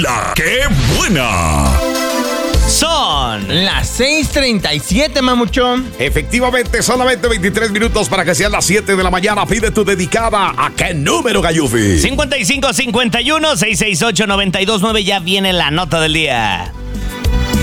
¡La qué buena! Son las 6:37, mamuchón. Efectivamente, solamente 23 minutos para que sean las 7 de la mañana. Pide tu dedicada. ¿A qué número, Gayufi? 5551-668-929. Ya viene la nota del día.